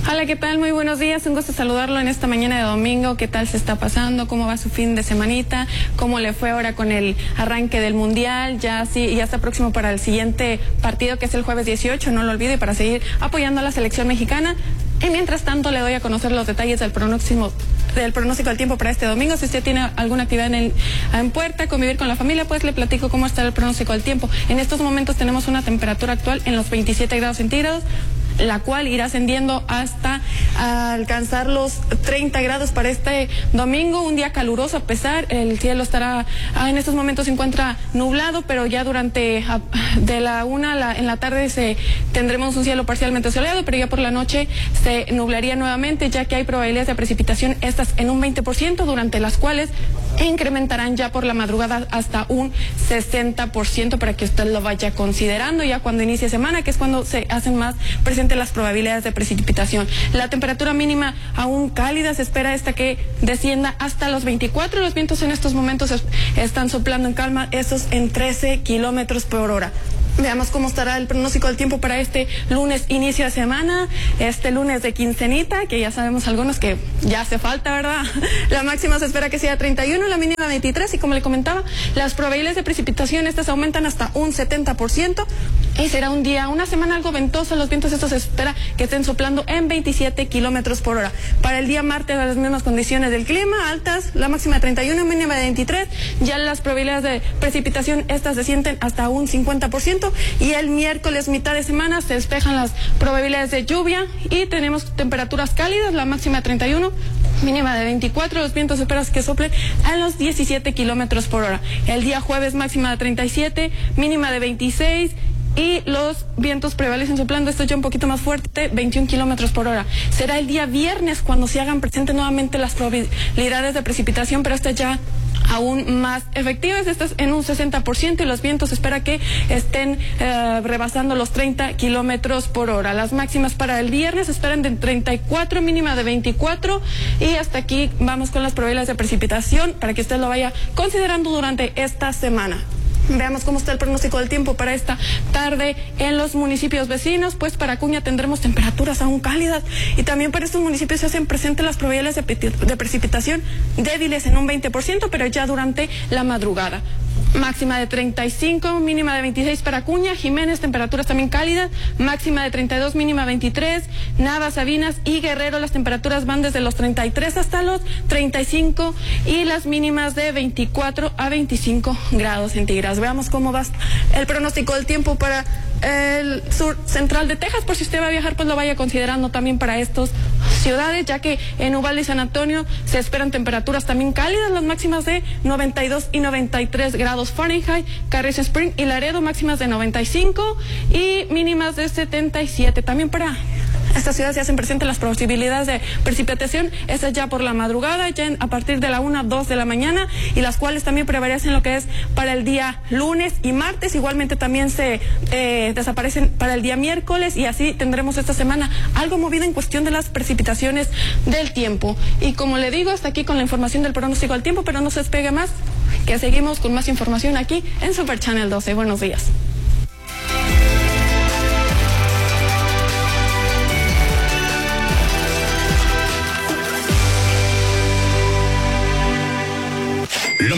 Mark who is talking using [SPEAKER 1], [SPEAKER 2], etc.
[SPEAKER 1] Hola, ¿qué tal? Muy buenos días. Un gusto saludarlo en esta mañana de domingo. ¿Qué tal se está pasando? ¿Cómo va su fin de semanita? ¿Cómo le fue ahora con el arranque del Mundial? Ya está próximo para el siguiente partido, que es el jueves 18, no lo olvide, para seguir apoyando a la selección mexicana. Y mientras tanto le doy a conocer los detalles del pronóstico del tiempo para este domingo. Si usted tiene alguna actividad en puerta, convivir con la familia, pues le platico cómo está el pronóstico del tiempo. En estos momentos tenemos una temperatura actual en los 27 grados centígrados, la cual irá ascendiendo hasta alcanzar los 30 grados para este domingo. Un día caluroso, a pesar, el cielo estará, en estos momentos se encuentra nublado, pero ya durante de la 1 en la tarde tendremos un cielo parcialmente soleado, pero ya por la noche se nublaría nuevamente, ya que hay probabilidades de precipitación, estas en un 20%, durante las cuales incrementarán ya por la madrugada hasta un 60%, para que usted lo vaya considerando ya cuando inicie semana, que es cuando se hacen más presentes las probabilidades de precipitación. La temperatura mínima aún cálida, se espera que descienda hasta los 24. Los vientos en estos momentos están soplando en calma, estos en 13 kilómetros por hora. Veamos cómo estará el pronóstico del tiempo para este lunes, inicio de semana, este lunes de quincenita, que ya sabemos algunos que ya hace falta, ¿verdad? La máxima se espera que sea 31, la mínima 23, y como le comentaba, las probabilidades de precipitación estas aumentan hasta un 70%, y será una semana algo ventosa. Los vientos estos se espera que estén soplando en 27 kilómetros por hora. Para el día martes, las mismas condiciones del clima, altas, la máxima de 31, mínima de 23, ya las probabilidades de precipitación estas descienden hasta un 50%, y el miércoles, mitad de semana, se despejan las probabilidades de lluvia y tenemos temperaturas cálidas, la máxima de 31, mínima de 24, los vientos se espera que soplen a los 17 kilómetros por hora. El día jueves, máxima de 37, mínima de 26, y los vientos prevalecen soplando, esto ya un poquito más fuerte, 21 kilómetros por hora. Será el día viernes cuando se hagan presentes nuevamente las probabilidades de precipitación, pero estas ya aún más efectivas, estas en un 60%, y los vientos se espera que estén rebasando los 30 kilómetros por hora. Las máximas para el viernes se esperan de 34, mínima de 24, y hasta aquí vamos con las probabilidades de precipitación para que usted lo vaya considerando durante esta semana. Veamos cómo está el pronóstico del tiempo para esta tarde en los municipios vecinos. Pues para Acuña tendremos temperaturas aún cálidas, y también para estos municipios se hacen presentes las probabilidades de precipitación débiles en un 20%, pero ya durante la madrugada. Máxima de 35, mínima de 26 para Acuña. Jiménez, temperaturas también cálidas, máxima de 32, mínima 23. Navas, Sabinas y Guerrero, las temperaturas van desde los 33 hasta los 35, y las mínimas de 24 a 25 grados centígrados. Veamos cómo va el pronóstico del tiempo para el sur central de Texas. Por si usted va a viajar, pues lo vaya considerando también para estas ciudades, ya que en Uvalde y San Antonio se esperan temperaturas también cálidas, las máximas de 92 y 93 grados Fahrenheit. Carrizo Spring y Laredo, máximas de 95 y mínimas de 77. También para esta ciudad se hacen presentes las posibilidades de precipitación, estas ya por la madrugada, ya a partir de la 1, 2 de la mañana, y las cuales también prevalecen lo que es para el día lunes y martes. Igualmente también se desaparecen para el día miércoles, y así tendremos esta semana algo movida en cuestión de las precipitaciones del tiempo. Y como le digo, hasta aquí con la información del pronóstico del tiempo, pero no se despegue más, que seguimos con más información aquí en Super Channel 12. Buenos días.